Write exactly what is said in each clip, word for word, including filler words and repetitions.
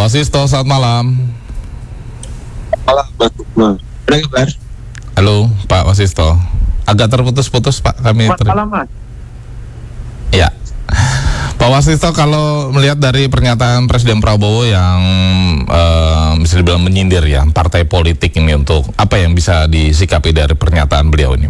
Wasisto, selamat malam. Malam, Mas Lukman. Ada kabar? Halo, Pak Wasisto. Agak terputus-putus, Pak. Kami Selamat ter... malam, Mas. Ya. Pak Wasisto, kalau melihat dari pernyataan Presiden Prabowo yang uh, bisa dibilang menyindir ya partai politik ini, untuk apa yang bisa disikapi dari pernyataan beliau ini?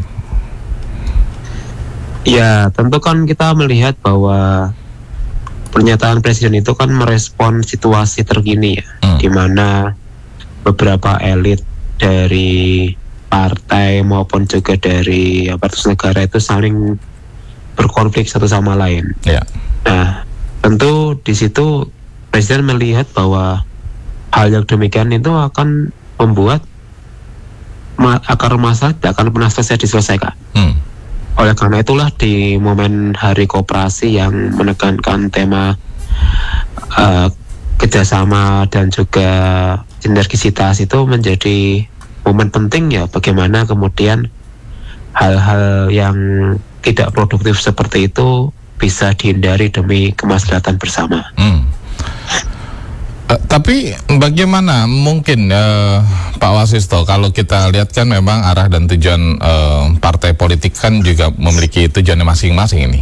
Ya, tentu kan kita melihat bahwa pernyataan Presiden itu kan merespon situasi terkini ya, hmm. di mana beberapa elit dari partai maupun juga dari aparatus negara itu saling berkonflik satu sama lain. Ya. Nah, tentu di situ Presiden melihat bahwa hal yang demikian itu akan membuat ma- akar masalah tidak akan pernah selesai diselesaikan. Hmm. Oleh karena itulah di momen Hari Koperasi yang menekankan tema uh, kerjasama dan juga sinergisitas itu menjadi momen penting ya, bagaimana kemudian hal-hal yang tidak produktif seperti itu bisa dihindari demi kemaslahatan bersama. Hmm. Uh, tapi bagaimana mungkin uh, Pak Wasisto, kalau kita lihat kan memang arah dan tujuan uh, partai politik kan juga memiliki tujuannya masing-masing ini.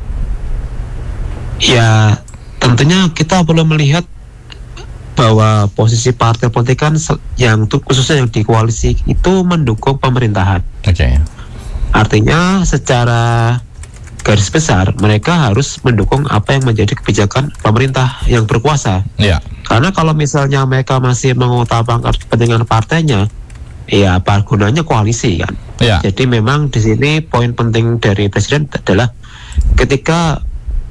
Ya, tentunya kita perlu melihat bahwa posisi partai politik kan yang khususnya yang di koalisi itu mendukung pemerintahan. Oke. Okay. Artinya secara garis besar mereka harus mendukung apa yang menjadi kebijakan pemerintah yang berkuasa. Ya. Karena kalau misalnya mereka masih mengutamakan kepentingan partainya, ya apa gunanya koalisi kan? Ya. Jadi memang di sini poin penting dari Presiden adalah ketika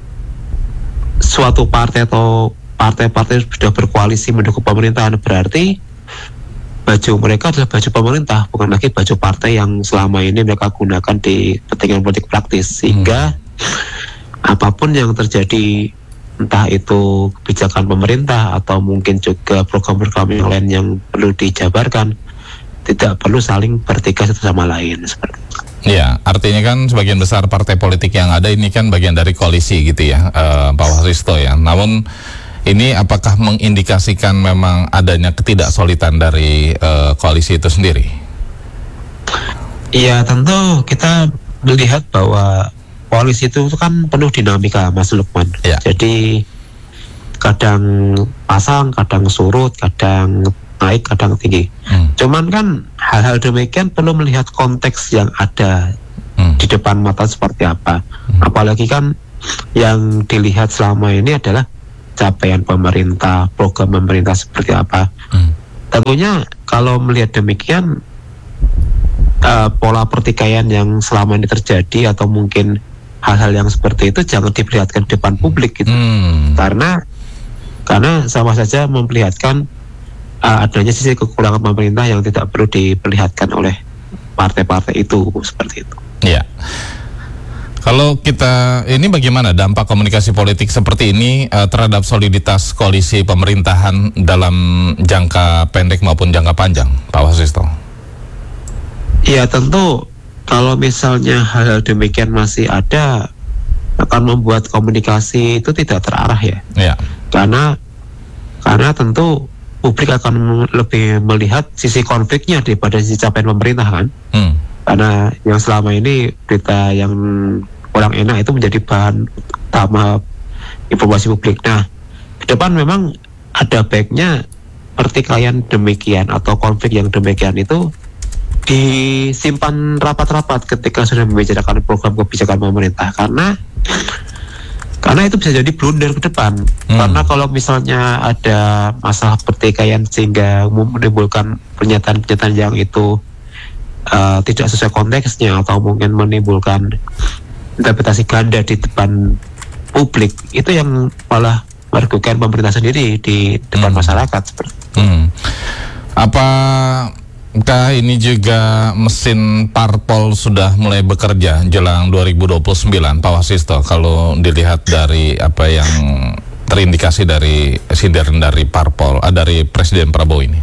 suatu partai atau partai-partai sudah berkoalisi mendukung pemerintahan, berarti baju mereka adalah baju pemerintah, bukan lagi baju partai yang selama ini mereka gunakan di kepentingan politik praktis. Sehingga hmm. apapun yang terjadi, entah itu kebijakan pemerintah atau mungkin juga program-program yang lain yang perlu dijabarkan, tidak perlu saling bertiga satu sama lain seperti itu. Ya, artinya kan sebagian besar partai politik yang ada ini kan bagian dari koalisi gitu ya, uh, Pak Wasisto ya. Namun ini apakah mengindikasikan memang adanya ketidaksolidan dari uh, koalisi itu sendiri? Iya, tentu kita melihat bahwa koalisi itu kan penuh dinamika, Mas Lukman. Ya. Jadi kadang pasang, kadang surut, kadang naik, kadang tinggi. Hmm. Cuman kan hal-hal demikian perlu melihat konteks yang ada hmm. di depan mata seperti apa. Hmm. Apalagi kan yang dilihat selama ini adalah capaian pemerintah, program pemerintah seperti apa. Hmm. Tentunya kalau melihat demikian, uh, pola pertikaian yang selama ini terjadi atau mungkin hal-hal yang seperti itu jangan diperlihatkan di depan publik gitu. Hmm. Karena karena sama saja memperlihatkan uh, adanya sisi kekurangan pemerintah yang tidak perlu diperlihatkan oleh partai-partai itu seperti itu. Iya. Kalau kita, ini bagaimana dampak komunikasi politik seperti ini uh, terhadap soliditas koalisi pemerintahan dalam jangka pendek maupun jangka panjang, Pak Wasisto? Ya tentu, kalau misalnya hal-hal demikian masih ada, akan membuat komunikasi itu tidak terarah ya. Ya. Karena, karena tentu publik akan lebih melihat sisi konfliknya daripada sisi capaian pemerintah kan. Hmm. Karena yang selama ini berita yang kurang enak itu menjadi bahan utama informasi publik. Nah, ke depan memang ada baiknya pertikaian demikian atau konflik yang demikian itu disimpan rapat-rapat ketika sudah membicarakan program kebijakan pemerintah. Karena karena itu bisa jadi blunder ke depan. Hmm. Karena kalau misalnya ada masalah pertikaian sehingga menimbulkan pernyataan-pernyataan yang itu Uh, tidak sesuai konteksnya atau mungkin menimbulkan interpretasi ganda di depan publik, itu yang malah merugikan pemerintah sendiri di depan hmm. masyarakat seperti itu. Hmm. Apakah ini juga mesin parpol sudah mulai bekerja jelang dua ribu dua puluh sembilan, Pak Wasisto, kalau dilihat dari apa yang terindikasi dari sindiran dari parpol, uh, dari Presiden Prabowo ini?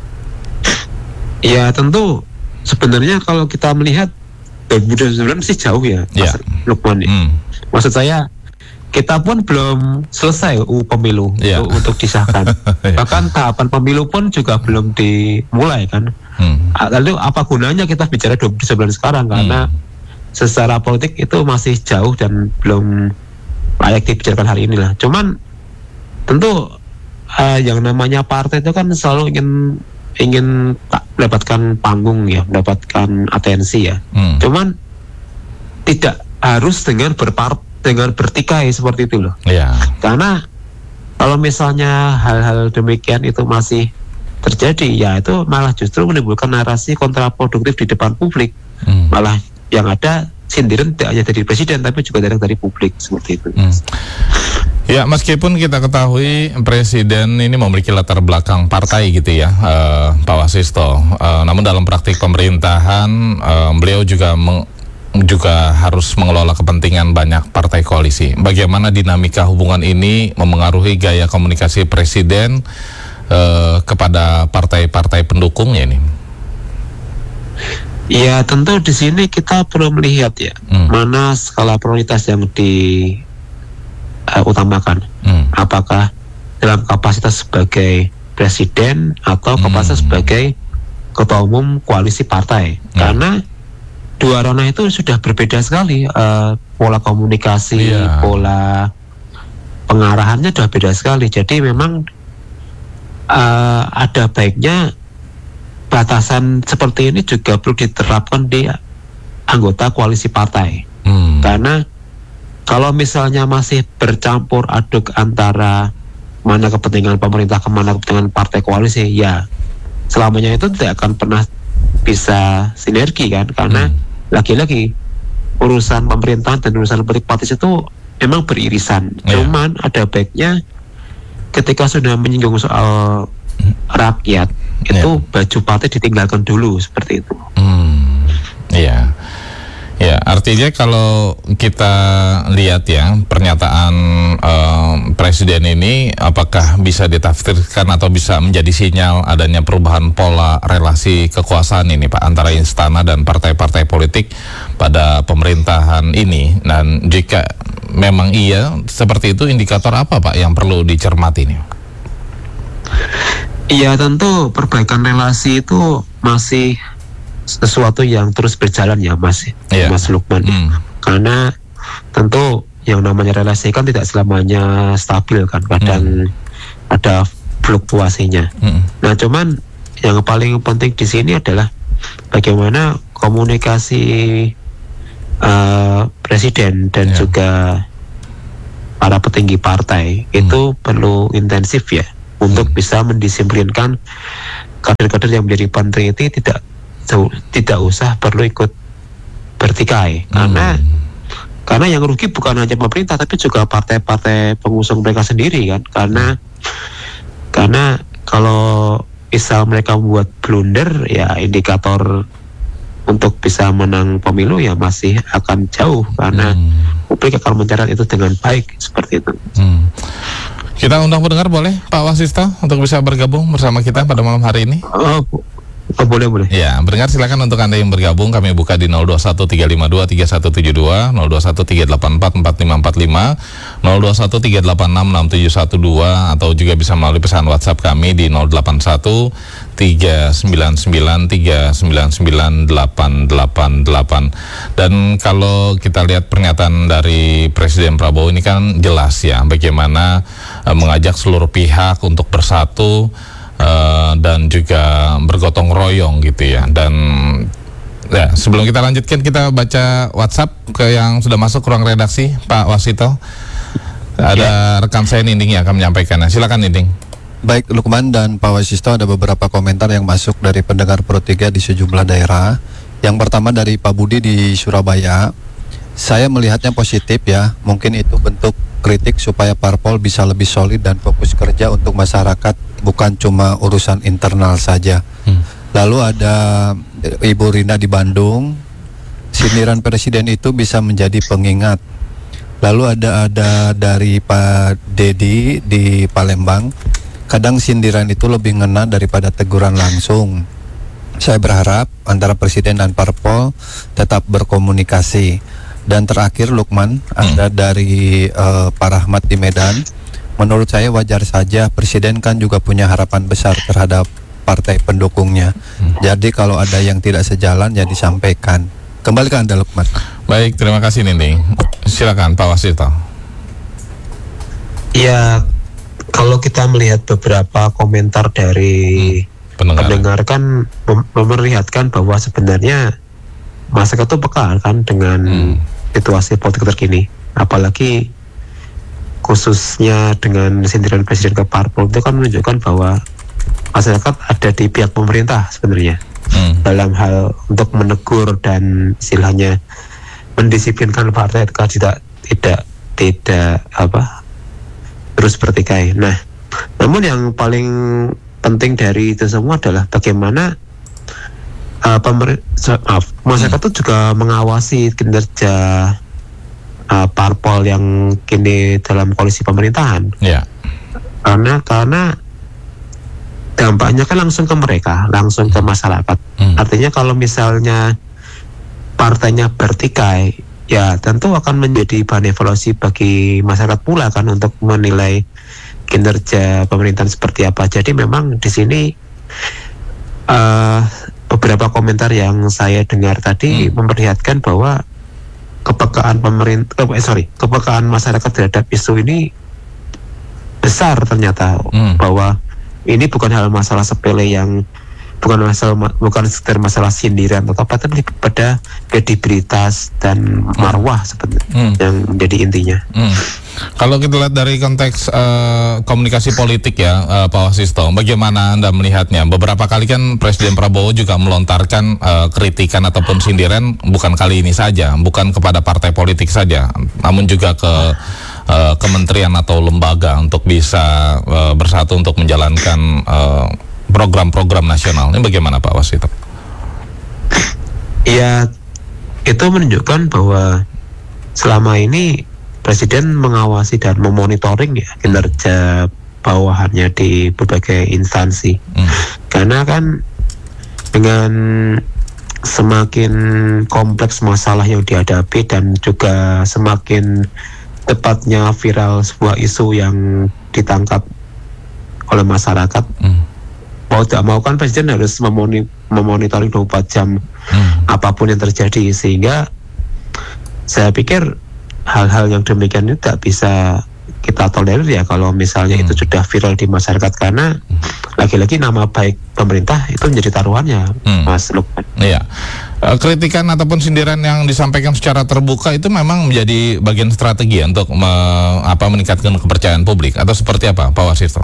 Ya tentu sebenarnya kalau kita melihat dua ribu dua puluh sembilan sih jauh ya, Mas yeah. Lukman. Hmm. Maksud saya kita pun belum selesai U pemilu yeah. untuk, untuk disahkan. Bahkan tahapan pemilu pun juga belum dimulai kan. Hmm. Lalu apa gunanya kita bicara dua ribu sembilan belas sekarang, karena hmm. secara politik itu masih jauh dan belum layak dibicarakan hari ini lah. Cuman tentu uh, yang namanya partai itu kan selalu ingin ingin mendapatkan panggung ya, mendapatkan atensi ya. Hmm. Cuman tidak harus dengan berpartai, dengan bertikai seperti itu loh. Yeah. Karena kalau misalnya hal-hal demikian itu masih terjadi, ya itu malah justru menimbulkan narasi kontraproduktif di depan publik. Hmm. Malah yang ada sindiran tidak hanya dari presiden tapi juga dari dari publik seperti itu. Hmm. Ya, meskipun kita ketahui presiden ini memiliki latar belakang partai gitu ya, uh, Pak Wasisto. Uh, namun dalam praktik pemerintahan uh, beliau juga meng juga harus mengelola kepentingan banyak partai koalisi. Bagaimana dinamika hubungan ini memengaruhi gaya komunikasi presiden eh, kepada partai-partai pendukungnya ini? Ya tentu di sini kita perlu melihat ya hmm. mana skala prioritas yang diutamakan. Uh, hmm. Apakah dalam kapasitas sebagai presiden atau kapasitas hmm. sebagai ketua umum koalisi partai? Hmm. Karena dua ranah itu sudah berbeda sekali, uh, pola komunikasi, yeah. pola pengarahannya sudah beda sekali. Jadi memang uh, ada baiknya batasan seperti ini juga perlu diterapkan di anggota koalisi partai. Hmm. Karena kalau misalnya masih bercampur aduk antara mana kepentingan pemerintah ke mana kepentingan partai koalisi, ya selamanya itu tidak akan pernah bisa sinergi kan, karena hmm. lagi-lagi urusan pemerintahan dan urusan politik praktis itu memang beririsan. Yeah. Cuman ada baiknya ketika sudah menyinggung soal rakyat yeah. itu baju partai ditinggalkan dulu seperti itu. Hmm. Iya. Ya, artinya kalau kita lihat ya pernyataan uh, presiden ini, apakah bisa ditafsirkan atau bisa menjadi sinyal adanya perubahan pola relasi kekuasaan ini Pak antara istana dan partai-partai politik pada pemerintahan ini? Dan jika memang iya seperti itu, indikator apa Pak yang perlu dicermati nih? Iya tentu perbaikan relasi itu masih sesuatu yang terus berjalan ya Mas yeah. Mas Lukman. Mm. Karena tentu yang namanya relasi kan tidak selamanya stabil kan, kadang mm. ada fluktuasinya. Mm. Nah cuman yang paling penting di sini adalah bagaimana komunikasi uh, presiden dan yeah. juga para petinggi partai mm. itu perlu intensif ya untuk mm. bisa mendisiplinkan kader-kader yang menjadi menteri itu tidak tidak usah perlu ikut bertikai. hmm. karena karena yang rugi bukan hanya pemerintah tapi juga partai-partai pengusung mereka sendiri kan, karena karena kalau misal mereka membuat blunder ya indikator untuk bisa menang pemilu ya masih akan jauh, karena hmm. publik akan mencatat itu dengan baik seperti itu. hmm. Kita undang pendengar boleh Pak Wasisto untuk bisa bergabung bersama kita pada malam hari ini? Oh, Oh, boleh boleh. Ya, pendengar silakan untuk Anda yang bergabung, kami buka di nol dua satu tiga lima dua tiga satu tujuh dua, nol dua satu tiga delapan empat empat lima empat lima, nol dua satu tiga delapan enam enam tujuh satu dua, atau juga bisa melalui pesan WhatsApp kami di nol delapan satu tiga sembilan sembilan tiga sembilan sembilan delapan delapan delapan. Dan kalau kita lihat pernyataan dari Presiden Prabowo ini kan jelas ya bagaimana uh, mengajak seluruh pihak untuk bersatu Uh, dan juga bergotong royong gitu ya. Dan ya, sebelum kita lanjutkan, kita baca WhatsApp ke yang sudah masuk ruang redaksi, Pak Wasito. Ada ya. Rekan saya Ninding yang akan menyampaikannya. Silakan Ninding. Baik Lukman dan Pak Wasisto, ada beberapa komentar yang masuk dari pendengar Pro tiga di sejumlah daerah. Yang pertama dari Pak Budi di Surabaya. Saya melihatnya positif ya, mungkin itu bentuk kritik supaya parpol bisa lebih solid dan fokus kerja untuk masyarakat, bukan cuma urusan internal saja. Hmm. Lalu ada Ibu Rina di Bandung, sindiran presiden itu bisa menjadi pengingat. Lalu ada ada dari Pak Dedi di Palembang, kadang sindiran itu lebih ngena daripada teguran langsung. Saya berharap antara presiden dan parpol tetap berkomunikasi. Dan terakhir Lukman, Hmm. ada dari uh, Pak Rahmat di Medan. Menurut saya wajar saja, Presiden kan juga punya harapan besar terhadap partai pendukungnya. Hmm. Jadi kalau ada yang tidak sejalan ya disampaikan. Kembali ke Anda Lukman. Baik, terima kasih Ninding. Silakan Pak Wasito. Ya, kalau kita melihat beberapa komentar dari hmm. pendengar. pendengar kan mem- memperlihatkan bahwa sebenarnya masyarakat itu peka kan dengan hmm. situasi politik terkini, apalagi khususnya dengan sindiran presiden ke parpol itu kan menunjukkan bahwa masyarakat ada di pihak pemerintah sebenarnya hmm. dalam hal untuk menegur dan istilahnya mendisiplinkan partai agar tidak tidak tidak apa terus bertikai. Nah, namun yang paling penting dari itu semua adalah bagaimana Uh, pemer- so, maaf, masyarakat itu hmm. juga mengawasi kinerja uh, parpol yang kini dalam koalisi pemerintahan. Yeah. Karena karena dampaknya kan langsung ke mereka, langsung ke masyarakat. Hmm. Artinya kalau misalnya partainya bertikai, ya tentu akan menjadi bahan evaluasi bagi masyarakat pula kan untuk menilai kinerja pemerintahan seperti apa. Jadi memang di sini uh, beberapa komentar yang saya dengar tadi hmm. memperlihatkan bahwa kepekaan pemerintah, eh, sorry, kepekaan masyarakat terhadap isu ini besar ternyata, hmm. bahwa ini bukan hal masalah sepele yang bukan masalah bukan sekedar masalah sindiran atau apa, tapi pada kredibilitas dan marwah sebenarnya hmm. yang menjadi intinya. Hmm. Kalau kita lihat dari konteks uh, komunikasi politik ya, uh, Pak Wasisto, bagaimana Anda melihatnya? Beberapa kali kan Presiden Prabowo juga melontarkan uh, kritikan ataupun sindiran, bukan kali ini saja, bukan kepada partai politik saja, namun juga ke uh, kementerian atau lembaga untuk bisa uh, bersatu untuk menjalankan uh, program-program nasional. Ini bagaimana Pak Wasito? Ya, itu menunjukkan bahwa selama ini Presiden mengawasi dan memonitoring ya kinerja bawahannya di berbagai instansi. Hmm. Karena kan dengan semakin kompleks masalah yang dihadapi dan juga semakin tepatnya viral sebuah isu yang ditangkap oleh masyarakat, hmm. mau tidak mau kan Presiden harus memoni- memonitoring dua puluh empat jam hmm. apapun yang terjadi, sehingga saya pikir hal-hal yang demikian itu tidak bisa kita tolerir ya kalau misalnya hmm. itu sudah viral di masyarakat, karena hmm. lagi-lagi nama baik pemerintah itu menjadi taruhannya, hmm. Mas Lukman. Iya, kritikan ataupun sindiran yang disampaikan secara terbuka itu memang menjadi bagian strategi untuk me, apa, meningkatkan kepercayaan publik atau seperti apa, Pak Wasisto?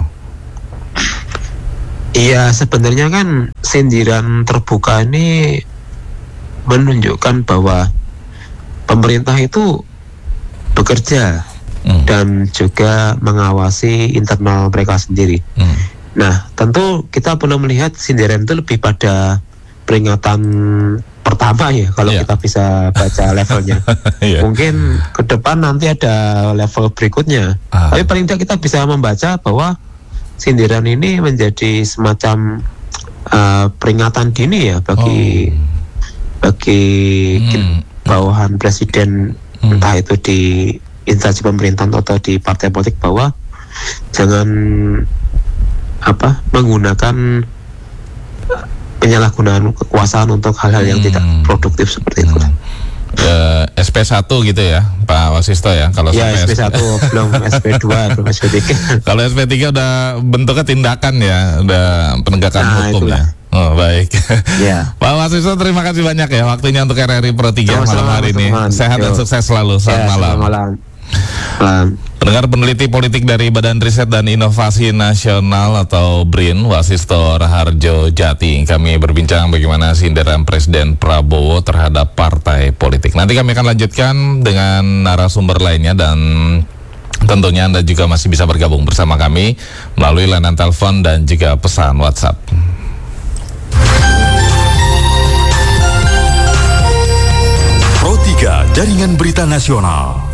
Iya, sebenarnya kan sindiran terbuka ini menunjukkan bahwa pemerintah itu bekerja hmm. dan juga mengawasi internal mereka sendiri. Hmm. Nah, tentu kita perlu melihat sindiran itu lebih pada peringatan pertama ya, kalau yeah. kita bisa baca levelnya. yeah. Mungkin ke depan nanti ada level berikutnya. Ah. Tapi paling tidak kita bisa membaca bahwa sindiran ini menjadi semacam uh, peringatan dini ya bagi oh. bagi hmm. bawahan Presiden, hmm. entah itu di instansi pemerintahan atau di partai politik, bahwa jangan apa menggunakan penyalahgunaan kekuasaan untuk hal-hal yang hmm. tidak produktif seperti itu. Hmm. Uh, S P satu gitu ya Pak Wasisto ya, kalau ya S P satu belum S P dua belum S P tiga. Kalau S P tiga udah bentuknya tindakan ya, udah penegakan nah, hukum itulah. Ya. Oh baik. Ya. Pak Wasisto, terima kasih banyak ya waktunya untuk R R I Pro tiga malam hari ini. Sehat dan sukses selalu. Selamat ya, malam. malam. malam. Pendengar, peneliti politik dari Badan Riset dan Inovasi Nasional atau BRIN, Wasisto Raharjo Jati, kami berbincang bagaimana sindiran Presiden Prabowo terhadap partai politik. Nanti kami akan lanjutkan dengan narasumber lainnya, dan tentunya Anda juga masih bisa bergabung bersama kami melalui layanan telepon dan juga pesan WhatsApp. Pro tiga Jaringan Berita Nasional.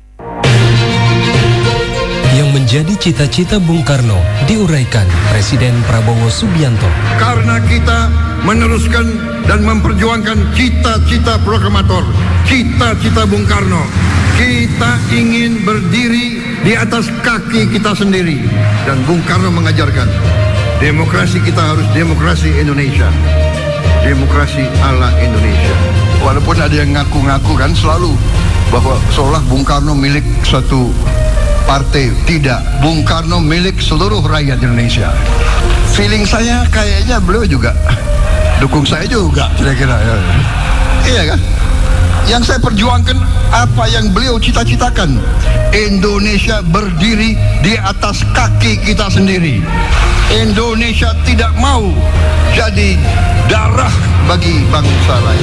Yang menjadi cita-cita Bung Karno diuraikan Presiden Prabowo Subianto. Karena kita meneruskan dan memperjuangkan cita-cita proklamator, cita-cita Bung Karno. Kita ingin berdiri di atas kaki kita sendiri. Dan Bung Karno mengajarkan, demokrasi kita harus demokrasi Indonesia. Demokrasi ala Indonesia. Walaupun ada yang ngaku-ngaku kan selalu bahwa seolah Bung Karno milik satu partai. Tidak, Bung Karno milik seluruh rakyat Indonesia. Feeling saya kayaknya beliau juga dukung saya juga kira-kira ya. Iya kan? Yang saya perjuangkan apa yang beliau cita-citakan. Indonesia berdiri di atas kaki kita sendiri. Indonesia tidak mau jadi darah bagi bangsa lain.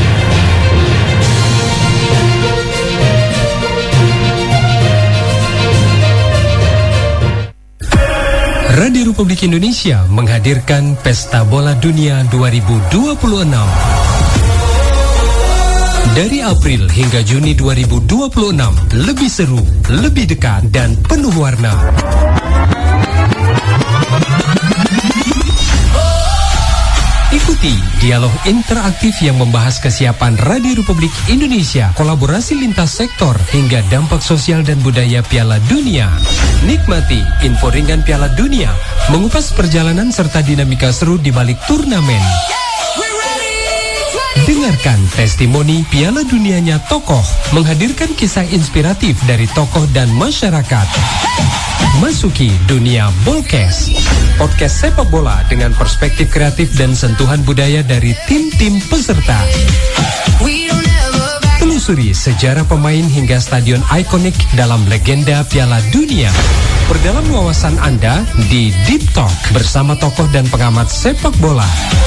Radio Republik Indonesia menghadirkan Pesta Bola Dunia dua ribu dua puluh enam. Dari April hingga Juni dua ribu dua puluh enam, lebih seru, lebih dekat, dan penuh warna. Ikuti dialog interaktif yang membahas kesiapan Radio Republik Indonesia, kolaborasi lintas sektor, hingga dampak sosial dan budaya Piala Dunia. Nikmati info ringan Piala Dunia, mengupas perjalanan serta dinamika seru di balik turnamen. Dengarkan testimoni Piala Dunianya tokoh, menghadirkan kisah inspiratif dari tokoh dan masyarakat. Masuki dunia Bolkes, podcast sepak bola dengan perspektif kreatif dan sentuhan budaya dari tim-tim peserta. Telusuri sejarah pemain hingga stadion ikonik dalam legenda Piala Dunia. Perdalam wawasan Anda di Deep Talk bersama tokoh dan pengamat sepak bola.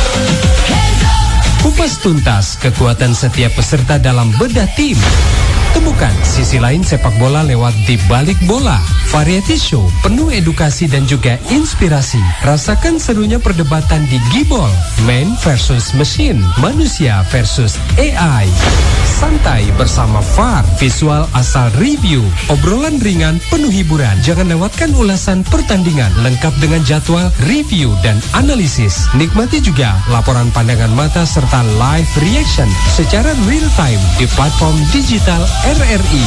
Kupas tuntas kekuatan setiap peserta dalam bedah tim. Temukan sisi lain sepak bola lewat Di Balik Bola, variety show penuh edukasi dan juga inspirasi. Rasakan serunya perdebatan di Gibol, man versus machine, manusia versus A I. Santai bersama V A R, visual asal review, obrolan ringan penuh hiburan. Jangan lewatkan ulasan pertandingan lengkap dengan jadwal, review, dan analisis. Nikmati juga laporan pandangan mata serta live reaction secara real time di platform digital R R I.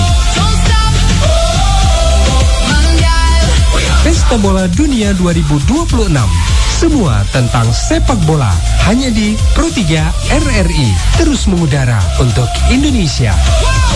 Pesta Bola Dunia dua ribu dua puluh enam. Semua tentang sepak bola hanya di Pro tiga R R I. Terus mengudara untuk Indonesia.